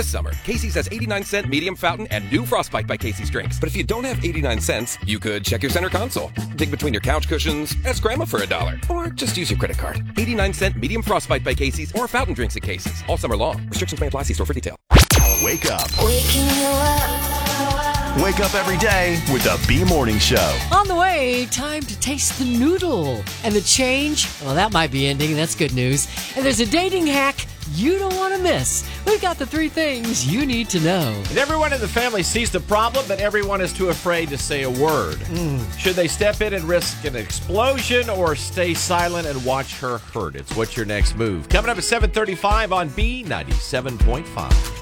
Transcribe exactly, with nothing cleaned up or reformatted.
This summer, Casey's has eighty-nine cent medium fountain and new Frostbite by Casey's drinks. But if you don't have eighty-nine cents, you could check your center console, dig between your couch cushions, ask Grandma for a dollar, or just use your credit card. eighty-nine cent medium Frostbite by Casey's or fountain drinks at Casey's all summer long. Restrictions may apply. See store for detail. Wake up. Waking you up. Wake up every day with the B Morning Show. On the way, time to taste the noodle. And the change, well, that might be ending. That's good news. And there's a dating hack you don't want to miss. We've got the three things you need to know. And everyone in the family sees the problem, but everyone is too afraid to say a word. Mm. Should they step in and risk an explosion or stay silent and watch her hurt? It's What's Your Next Move? Coming up at seven thirty-five on B ninety-seven point five.